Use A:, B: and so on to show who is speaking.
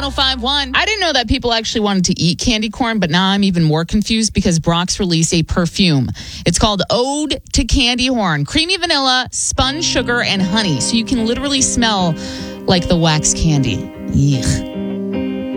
A: 1051. I didn't know that people actually wanted to eat candy corn, but now I'm even more confused because Brock's released a perfume. It's called Ode to Candy Horn. Creamy vanilla, spun sugar, and honey. So you can literally smell like the wax candy. Yuck.